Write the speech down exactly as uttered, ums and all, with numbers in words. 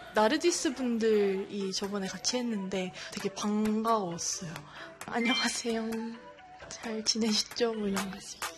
나르디스 분들이 저번에 같이 했는데 되게 반가웠어요. 안녕하세요. 잘 지내시죠? 뭐 이런 거지.